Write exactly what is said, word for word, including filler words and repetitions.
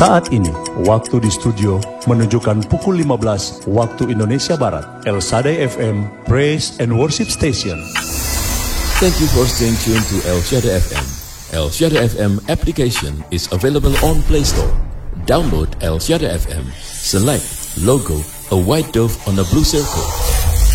Saat ini, waktu di studio menunjukkan pukul lima belas waktu Indonesia Barat. El Shaddai F M, Praise and Worship Station. Thank you for staying tuned to El Shaddai F M. El Shaddai F M application is available on Play Store. Download El Shaddai F M. Select logo, a white dove on a blue circle.